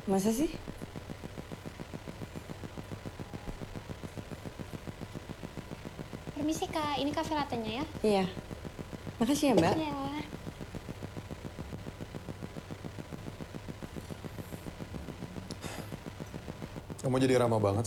Masa sih? Permisi Kak, ini kafe latenya ya? Iya. Makasih ya, Mbak. Ya. Kamu jadi ramah banget